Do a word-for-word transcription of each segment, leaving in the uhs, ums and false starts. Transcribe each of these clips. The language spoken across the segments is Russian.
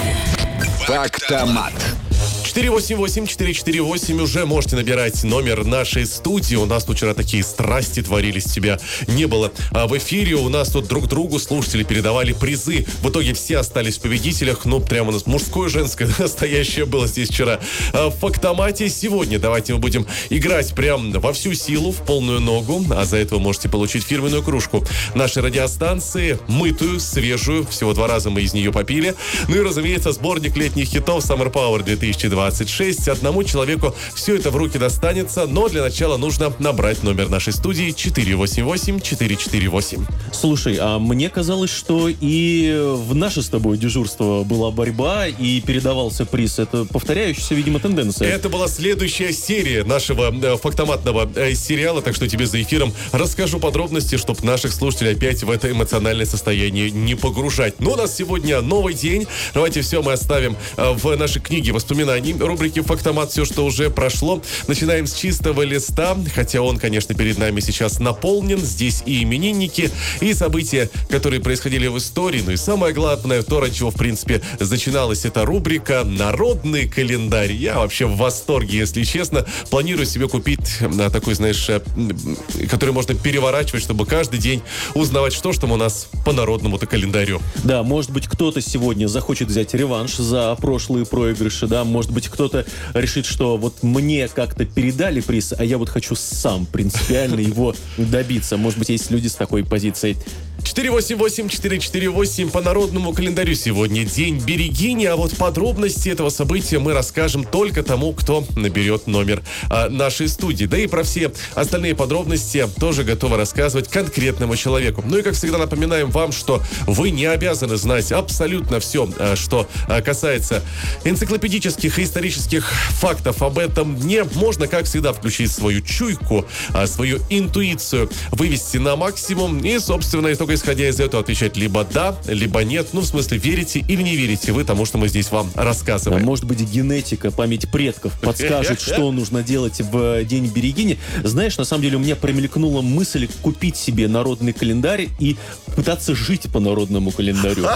Фактомат. четыре восемь восемь четыре четыре восемь. Уже можете набирать номер нашей студии. У нас тут вчера такие страсти творились, тебя не было. А в эфире у нас тут друг другу слушатели передавали призы. В итоге все остались в победителях. Ну, прямо у нас мужское, женское, настоящее было здесь вчера. А в Фактомате сегодня давайте мы будем играть прям во всю силу, в полную ногу. А за это вы можете получить фирменную кружку нашей радиостанции, мытую, свежую. Всего два раза мы из нее попили. Ну и, разумеется, сборник летних хитов Summer Power две тысячи двадцать шесть. Одному человеку все это в руки достанется, но для начала нужно набрать номер нашей студии четыре восемь восемь четыре четыре восемь. Слушай, а мне казалось, что и в наше с тобой дежурство была борьба и передавался приз. Это повторяющаяся, видимо, тенденция. Это была следующая серия нашего э, фактоматного э, сериала, так что тебе за эфиром расскажу подробности, чтобы наших слушателей опять в это эмоциональное состояние не погружать. Но у нас сегодня новый день. Давайте все мы оставим э, в нашей книге воспоминаний, рубрике «Фактомат», все, что уже прошло. Начинаем с чистого листа, хотя он, конечно, перед нами сейчас наполнен. Здесь и именинники, и события, которые происходили в истории. Ну и самое главное, то, ради чего, в принципе, начиналась эта рубрика — народный календарь. Я вообще в восторге, если честно. Планирую себе купить такой, знаешь, который можно переворачивать, чтобы каждый день узнавать, что ж там у нас по народному-то календарю. Да, может быть, кто-то сегодня захочет взять реванш за прошлые проигрыши, да, может быть, кто-то решит, что вот мне как-то передали приз, а я вот хочу сам принципиально его добиться. Может быть, есть люди с такой позицией. четыре восемь восемь четыре четыре восемь. По народному календарю сегодня День Берегини, а вот подробности этого события мы расскажем только тому, кто наберет номер а, нашей студии. Да и про все остальные подробности тоже готовы рассказывать конкретному человеку. Ну и, как всегда, напоминаем вам, что вы не обязаны знать абсолютно все, а, что а, касается энциклопедических и исторических фактов об этом дне. Можно, как всегда, включить свою чуйку, а, свою интуицию, вывести на максимум и, собственно, итог, исходя из этого, отвечать либо да, либо нет. Ну, в смысле, верите или не верите вы тому, что мы здесь вам рассказываем. А может быть, генетика, память предков подскажет, что нужно делать в День Берегини. Знаешь, на самом деле у меня промелькнула мысль купить себе народный календарь и пытаться жить по народному календарю.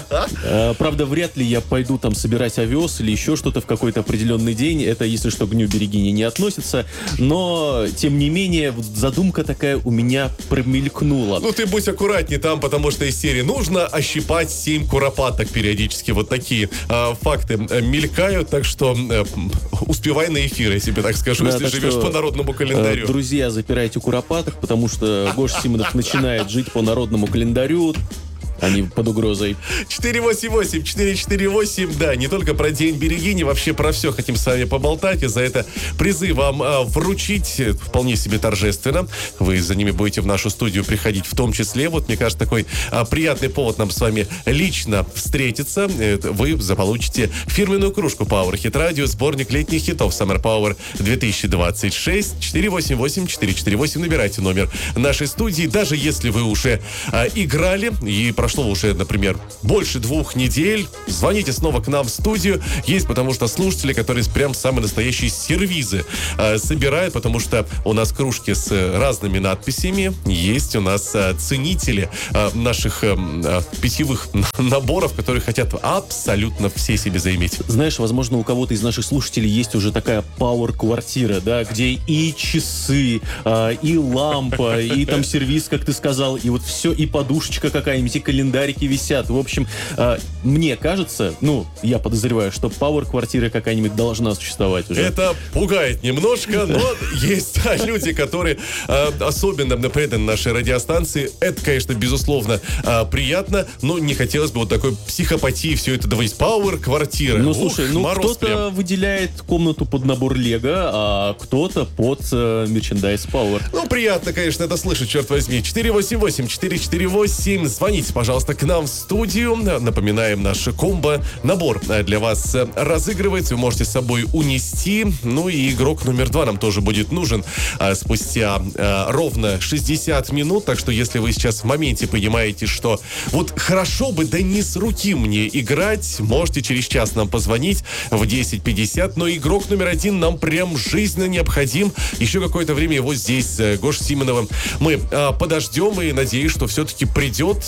Правда, вряд ли я пойду там собирать овес или еще что-то в какой-то определенный день. Это, если что, к Дню Берегини не относится. Но, тем не менее, задумка такая у меня промелькнула. Ну, ты будь аккуратнее там, потому что из серии нужно ощипать семь куропаток периодически. Вот такие э, факты э, мелькают, так что э, успевай на эфир, я тебе так скажу, да, если так живешь что, по народному календарю. Э, друзья, запирайте куропаток, потому что Гоша Симонов начинает жить по народному календарю. Они под угрозой. четыре восемь восемь четыре четыре восемь. Да, не только про День Берегини, вообще про все хотим с вами поболтать. И за это призы вам а, вручить вполне себе торжественно. Вы за ними будете в нашу студию приходить в том числе. Вот, мне кажется, такой а, приятный повод нам с вами лично встретиться. Вы заполучите фирменную кружку Power Hit Radio, сборник летних хитов Summer Power две тысячи двадцать шесть. четыре восемь восемь четыре четыре восемь. Набирайте номер нашей студии. Даже если вы уже а, играли и прошло уже, например, больше двух недель, звоните снова к нам в студию. Есть, потому что слушатели, которые прям самые настоящие сервизы э, собирают, потому что у нас кружки с разными надписями. Есть у нас э, ценители э, наших э, э, питьевых наборов, которые хотят абсолютно все себе заиметь. Знаешь, возможно, у кого-то из наших слушателей есть уже такая пауэр-квартира, да, где и часы, э, и лампа, и там сервиз, как ты сказал, и вот все, и подушечка какая-нибудь, и календарики висят. В общем, э, мне кажется, ну, я подозреваю, что пауэр-квартира какая-нибудь должна существовать уже. Это пугает немножко, но есть люди, которые э, особенно преданы нашей радиостанции. Это, конечно, безусловно, э, приятно, но не хотелось бы вот такой психопатии все это доводить. Пауэр-квартира. Ну, слушай, ну, кто-то выделяет комнату под набор Лего, а кто-то под э, мерчендайз Power. Ну, приятно, конечно, это слышать, черт возьми. четыре восемь восемь четыре четыре восемь. Звоните, пожалуйста, к нам в студию. Напоминаем, наш комбо набор для вас разыгрывается. Вы можете с собой унести. Ну и игрок номер два нам тоже будет нужен а, спустя а, ровно шестьдесят минут. Так что, если вы сейчас в моменте понимаете, что вот хорошо бы, да не с руки мне играть, можете через час нам позвонить в десять пятьдесят. Но игрок номер один нам прям жизненно необходим. Еще какое-то время его здесь, Гоша Симоновым, мы а, подождем и надеюсь, что все-таки придет, будет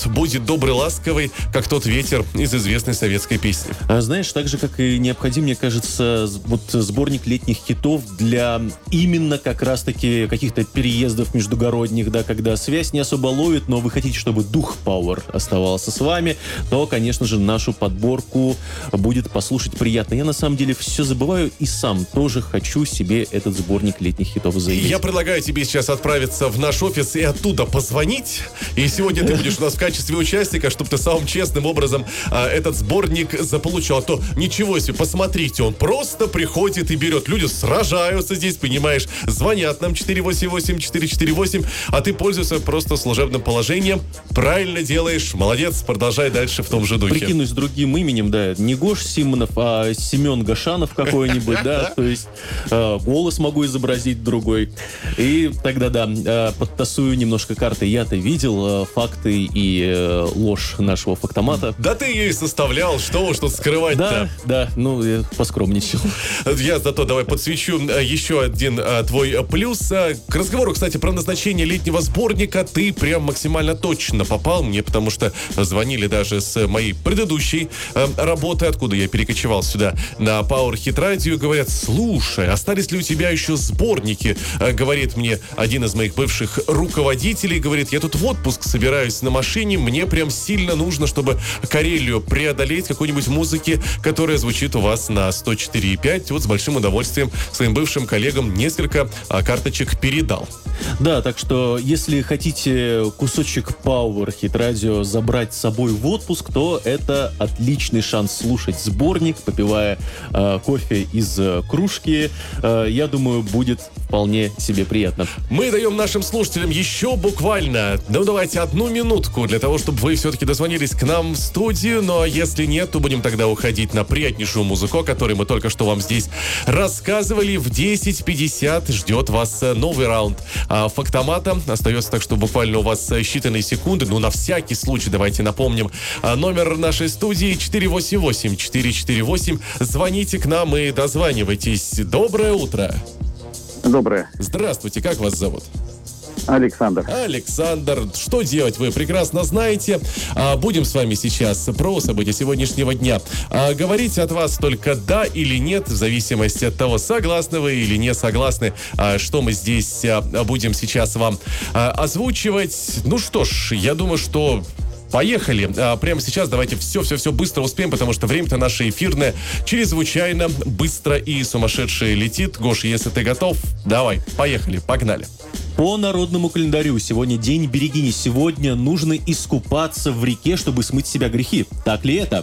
добрый, ласковый, как тот ветер из известной советской песни. А знаешь, так же, как и необходим, мне кажется, с- вот сборник летних хитов для именно как раз-таки каких-то переездов междугородних, да, когда связь не особо ловит, но вы хотите, чтобы дух Power оставался с вами, то, конечно же, нашу подборку будет послушать приятно. Я, на самом деле, все забываю и сам тоже хочу себе этот сборник летних хитов заявить. Я предлагаю тебе сейчас отправиться в наш офис и оттуда позвонить. И сегодня ты будешь у нас в качестве участника, чтобы ты самым честным образом а, этот сборник заполучил. А то ничего себе, посмотрите, он просто приходит и берет. Люди сражаются здесь, понимаешь, звонят нам четыре восемь восемь четыре четыре восемь, а ты пользуешься просто служебным положением. Правильно делаешь, молодец, продолжай дальше в том же духе. Прикинусь другим именем, да, не Гош Симонов, а Семен Гашанов какой-нибудь, да, то есть э, голос могу изобразить другой. И тогда, да, э, подтасую немножко карты. Я-то видел э, факты и э, ложь нашего фактомата. Да ты ее и составлял, что уж тут скрывать-то. Да, да, ну, я поскромничал. Я зато давай подсвечу э, еще один э, твой э, плюс. Э, К разговору, кстати, про назначение летнего сборника ты прям максимально точно попал мне, потому что звонили даже с моей предыдущей э, работы, откуда я перекочевал сюда на Power Hit Radio, говорят: слушай, остались ли у тебя еще сборники? Э, говорит мне один из моих бывших руководителей, говорит: я тут в отпуск собираюсь на машине, мне прям сильно нужно, чтобы Карелию преодолеть, какой-нибудь музыки, которая звучит у вас на сто четыре и пять. Вот с большим удовольствием своим бывшим коллегам несколько а, карточек передал. Да, так что, если хотите кусочек Power Hit Radio забрать с собой в отпуск, то это отличный шанс слушать сборник, попивая э, кофе из э, кружки. Э, я думаю, будет вполне себе приятно. Мы даем нашим слушателям еще буквально, ну давайте, одну минутку для того, чтобы вы все-таки дозвонились к нам в студию. Но если нет, то будем тогда уходить на приятнейшую музыку, о которой мы только что вам здесь рассказывали. В десять пятьдесят ждет вас новый раунд а, фактомата. Остается так, что буквально у вас считанные секунды. Ну, на всякий случай давайте напомним а, номер нашей студии четыре восемь восемь четыре четыре восемь. Звоните к нам и дозванивайтесь. Доброе утро. Доброе. Здравствуйте, как вас зовут? Александр. Александр, что делать, вы прекрасно знаете. А, будем с вами сейчас про события сегодняшнего дня а, говорить от вас только да или нет, в зависимости от того, согласны вы или не согласны, а, что мы здесь а, будем сейчас вам а, озвучивать. Ну что ж, я думаю, что поехали. А, прямо сейчас давайте все-все-все быстро успеем, потому что время-то наше эфирное чрезвычайно быстро и сумасшедшее летит. Гош, если ты готов, давай, поехали, погнали. По народному календарю сегодня день Берегини. Сегодня нужно искупаться в реке, чтобы смыть с себя грехи. Так ли это?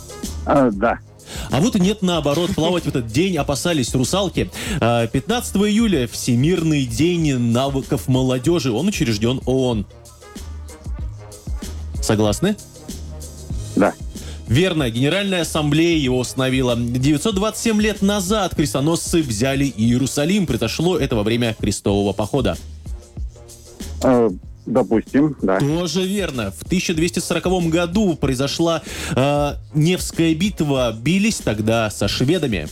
А, да. А вот и нет, наоборот, плавать в этот день опасались русалки. А, пятнадцатого июля Всемирный день навыков молодежи. Он учрежден ООН. Согласны? Да. Верно, Генеральная ассамблея его установила. девятьсот двадцать семь лет назад крестоносцы взяли Иерусалим. Произошло это во время крестового похода. А, допустим, да. Тоже верно. В тысяча двести сороковом году произошла э, Невская битва. Бились тогда со шведами.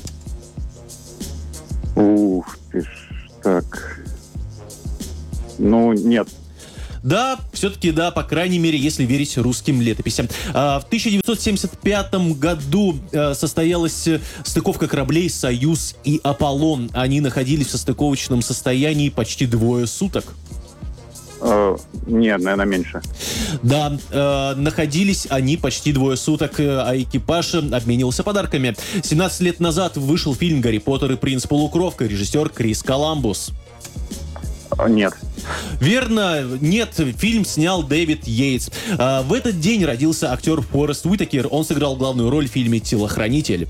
Ух ты ж, так. Ну, нет. Да, все-таки да, по крайней мере, если верить русским летописям. А, в тысяча девятьсот семьдесят пятом году а, состоялась стыковка кораблей «Союз» и «Аполлон». Они находились в состыковочном состоянии почти двое суток. А, нет, наверное, меньше. Да, э, находились они почти двое суток, э, а экипаж обменивался подарками. семнадцать лет назад вышел фильм «Гарри Поттер и принц Полукровка», режиссер Крис Коламбус. А, нет. Верно, нет, фильм снял Дэвид Йейтс. А, в этот день родился актер Форест Уитакер. Он сыграл главную роль в фильме «Телохранитель».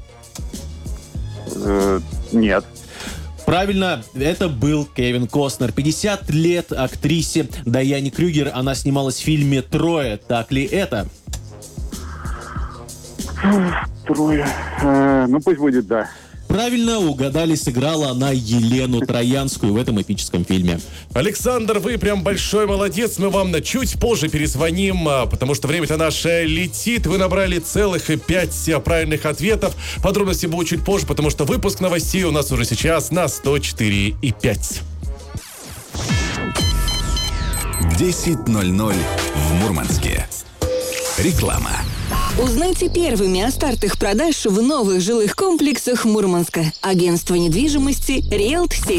Э, нет. Правильно, это был Кевин Костнер. пятьдесят лет актрисе Дайане Крюгер. Она снималась в фильме «Трое». Так ли это? Трое. Э, ну, пусть будет да. Правильно угадали, сыграла она Елену Троянскую в этом эпическом фильме. Александр, вы прям большой молодец. Мы вам на чуть позже перезвоним, потому что время-то наше летит. Вы набрали целых пять правильных ответов. Подробности будут чуть позже, потому что выпуск новостей у нас уже сейчас на сто четыре и пять. десять ноль ноль в Мурманске. Реклама. Узнайте первыми о стартах продаж в новых жилых комплексах Мурманска. Агентство недвижимости «Риэлт-Сеть».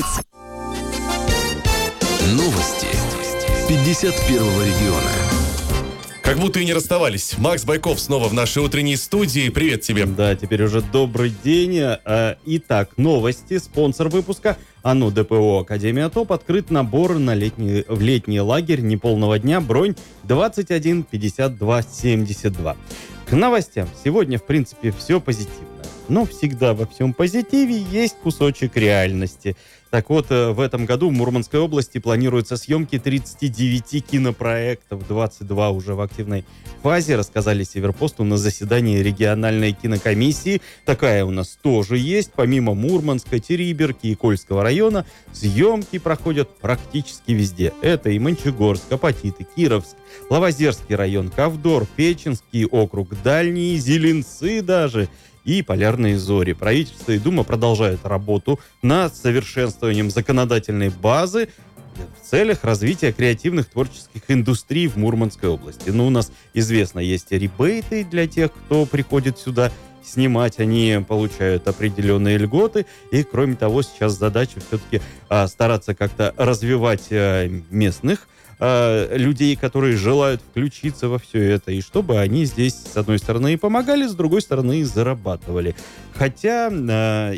Новости пятьдесят первого региона. Как будто и не расставались. Макс Байков снова в нашей утренней студии. Привет тебе. Да, теперь уже добрый день. Итак, новости. Спонсор выпуска АНО ДПО Академия ТОП. Открыт набор на летний, в летний лагерь неполного дня. Бронь двадцать один пятьдесят два семьдесят два. К новостям. Сегодня, в принципе, все позитивно. Но всегда во всем позитиве есть кусочек реальности. Так вот, в этом году в Мурманской области планируются съемки тридцати девяти кинопроектов, двадцать два уже в активной фазе, рассказали Северпосту на заседании региональной кинокомиссии. Такая у нас тоже есть. Помимо Мурманска, Териберки и Кольского района, съемки проходят практически везде. Это и Мончегорск, Апатиты, Кировск, Лавозерский район, Ковдор, Печенский округ, Дальние, Зеленцы даже и Полярные зори. Правительство и Дума продолжают работу над совершенствованием законодательной базы в целях развития креативных творческих индустрий в Мурманской области. Ну, у нас известно, есть ребейты для тех, кто приходит сюда снимать, они получают определенные льготы, и, кроме того, сейчас задача все-таки а, стараться как-то развивать а, местных людей, которые желают включиться во все это, и чтобы они здесь, с одной стороны, и помогали, с другой стороны, и зарабатывали. Хотя э,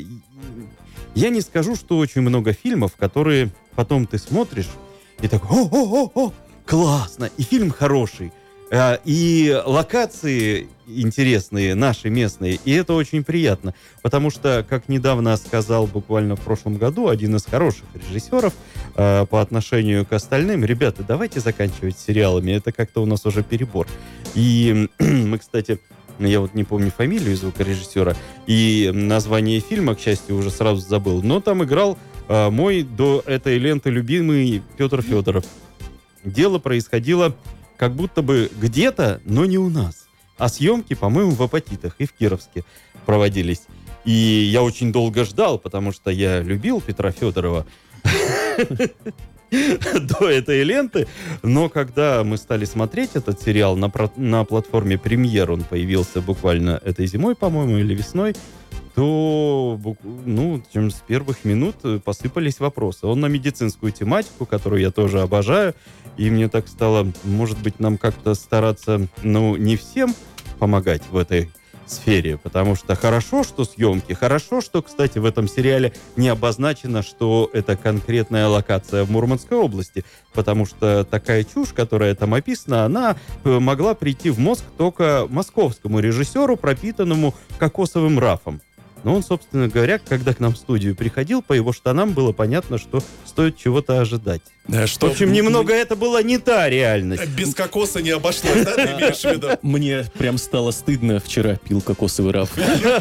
я не скажу, что очень много фильмов, которые потом ты смотришь, и так, о-о-о-о, классно, и фильм хороший, э, и локации интересные, наши местные, и это очень приятно, потому что, как недавно сказал буквально в прошлом году один из хороших режиссеров э, по отношению к остальным, ребята, давайте заканчивать сериалами, это как-то у нас уже перебор. И мы, кстати, я вот не помню фамилию звукорежиссера и название фильма, к счастью, уже сразу забыл, но там играл э, мой до этой ленты любимый Петр Федоров. Дело происходило как будто бы где-то, но не у нас. А съемки, по-моему, в Апатитах и в Кировске проводились. И я очень долго ждал, потому что я любил Петра Федорова до этой ленты. Но когда мы стали смотреть этот сериал на, на платформе «Премьер», он появился буквально этой зимой, по-моему, или весной, то ну, с первых минут посыпались вопросы. Он на медицинскую тематику, которую я тоже обожаю. И мне так стало, может быть, нам как-то стараться, ну, не всем помогать в этой сфере, потому что хорошо, что съемки, хорошо, что, кстати, в этом сериале не обозначено, что это конкретная локация в Мурманской области, потому что такая чушь, которая там описана, она могла прийти в мозг только московскому режиссеру, пропитанному кокосовым рафом. Но он, собственно говоря, когда к нам в студию приходил, по его штанам было понятно, что стоит чего-то ожидать. Что? В общем, немного это была не та реальность. Без кокоса не обошлось, да, ты имеешь в виду? Мне прям стало стыдно, вчера пил кокосовый раф.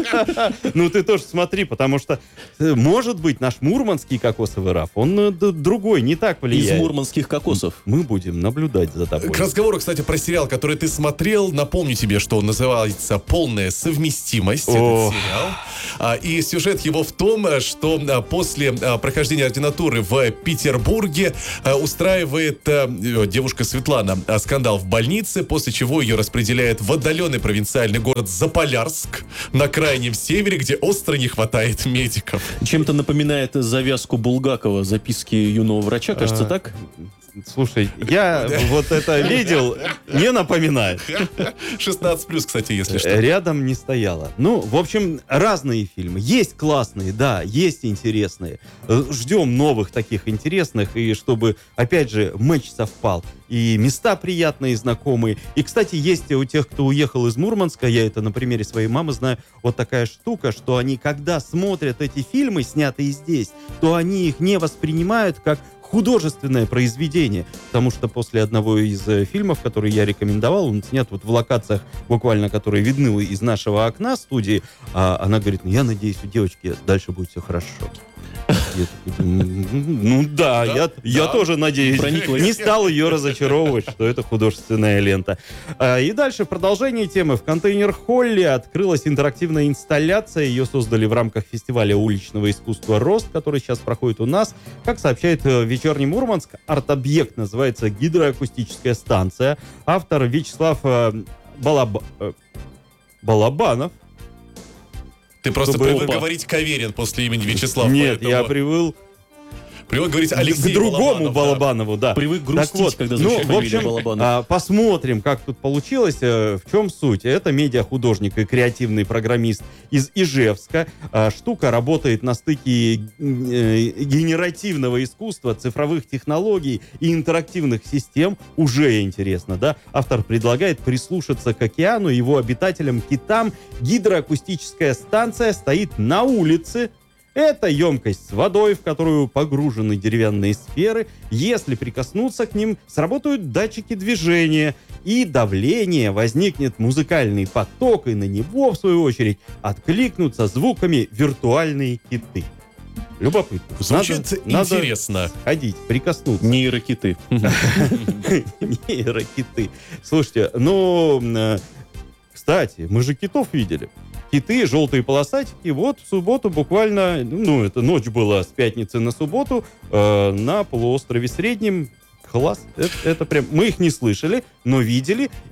Ну, ты тоже смотри, потому что, может быть, наш мурманский кокосовый раф, он другой, не так влияет. Из мурманских кокосов. Мы будем наблюдать за тобой. К разговору, кстати, про сериал, который ты смотрел, напомню тебе, что он называется «Полная совместимость», этот сериал. И сюжет его в том, что после прохождения ординатуры в Петербурге устраивает девушка Светлана скандал в больнице, после чего ее распределяют в отдаленный провинциальный город Заполярск на крайнем севере, где остро не хватает медиков. Чем-то напоминает завязку Булгакова «Записки юного врача», кажется, так? Слушай, я вот это видел, не напоминает. шестнадцать плюс, кстати, если что. Рядом не стояло. Ну, в общем, разные фильмы. Есть классные, да, есть интересные. Ждем новых таких интересных, и чтобы, опять же, матч совпал. И места приятные, знакомые. И, кстати, есть у тех, кто уехал из Мурманска, я это на примере своей мамы знаю, вот такая штука, что они, когда смотрят эти фильмы, снятые здесь, то они их не воспринимают как художественное произведение, потому что после одного из фильмов, который я рекомендовал, он снят вот в локациях, буквально, которые видны из нашего окна студии, а она говорит, ну, я надеюсь, у девочки дальше будет все хорошо. Я такой, ну да, да, я, да. я тоже надеюсь. Прониклась. Не стал ее разочаровывать, что это художественная лента. А, и дальше, в продолжении темы. В контейнер-холле открылась интерактивная инсталляция. Ее создали в рамках фестиваля уличного искусства «Рост», который сейчас проходит у нас. Как сообщает «Вечерний Мурманск», арт-объект называется «Гидроакустическая станция». Автор Вячеслав Балаба- э, Балабанов. Ты просто Чтобы- привык Опа. говорить Каверин после имени Вячеслав. Нет, поэтому я привыл привык говорить Алексей к другому Балабанов, да. Балабанову, да. Привык Так грустить, вот, когда ну, звучит в фамилия общем, Балабанов. а, посмотрим, как тут получилось, э, в чем суть. Это медиахудожник и креативный программист из Ижевска. А, штука работает на стыке э, генеративного искусства, цифровых технологий и интерактивных систем. Уже интересно, да? Автор предлагает прислушаться к океану, его обитателям, китам. Гидроакустическая станция стоит на улице. Это емкость с водой, в которую погружены деревянные сферы. Если прикоснуться к ним, сработают датчики движения и давления, возникнет музыкальный поток, и на него, в свою очередь, откликнутся звуками виртуальные киты. Любопытно. Звучит Надо- надо интересно. сходить, прикоснуться. Нейрокиты. Нейрокиты. Слушайте, ну, э, кстати, мы же китов видели. Киты, желтые полосатики. Вот в субботу буквально, ну, это ночь была с пятницы на субботу, э, на полуострове Среднем. Класс. Это, это прям... Мы их не слышали, но видели.